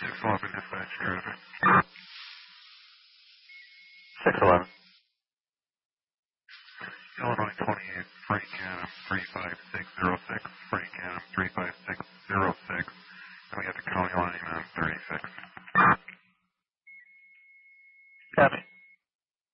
611 dispatch traffic. 611. Illinois 28, Frank Adam 35606, Frank Adam 35606, and we got the county line on 36.